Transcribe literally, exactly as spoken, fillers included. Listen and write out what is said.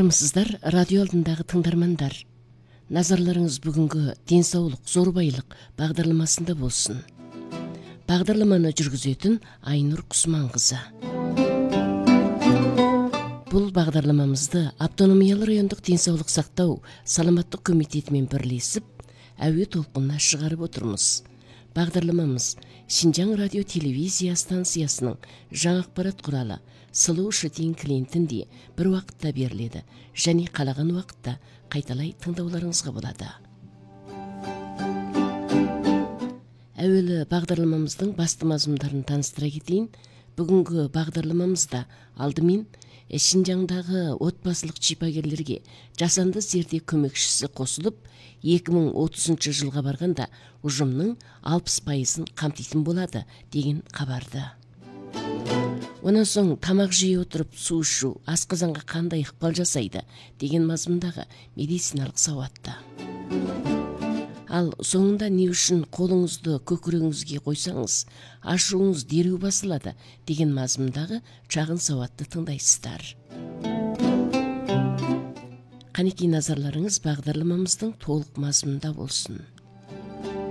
Армысыздар, радио алдындағы тыңдармандар. Назарларыңыз бүгінгі денсаулық, зорбайлық бағдарламасында болсын. Бағдарламаны жүргізетін Айнұр Құсманқызы. Бұл бағдарламамызды автономиялы райондық денсаулық сақтау саламаттық комитетімен бірлесіп, әуе толқынына шығарып отырмыз. Бағдарламамыз Шинжаң радио телевизия станциясының жаңа ақпарат құралы Сұлу Шытин клиентінде бір уақытта беріледі, және қалаған уақытта қайталай тыңдауларыңызға болады. Әуелі бағдарламамыздың басты мазмұндарын таныстыра кетейін. Бүгінгі бағдарламамызда алдымен Шинжаңдағы отбасылық шипагерлерге жасанды зерде көмекшісі қосылып, екі мың отызыншы жылға барғанда ұжымның алпыс пайызын қамтитын болады деген хабарды. Онан соң тамақ жей отырып су ішу асқазанға қандай ықпал жасайды деген мазмұндағы медициналық сауатты. Ал соңында не үшін қолыңызды көкірегіңізге қойсаңыз, ашуыңыз дереу басылады деген мазмұндағы шағын сауатты тыңдайсыздар. Қанекей назарларыңыз бағдарламамыздың толық мазмұнында болсын.